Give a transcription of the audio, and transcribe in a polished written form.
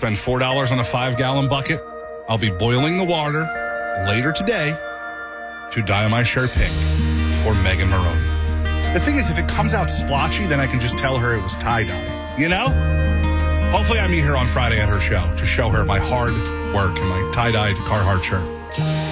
spend $4 on a 5-gallon bucket. I'll be boiling the water later today to dye my shirt pink for Megan Maroney. The thing is, if it comes out splotchy, then I can just tell her it was tie-dye. You know? Hopefully I meet her on Friday at her show to show her my hard work and my tie-dyed Carhartt shirt.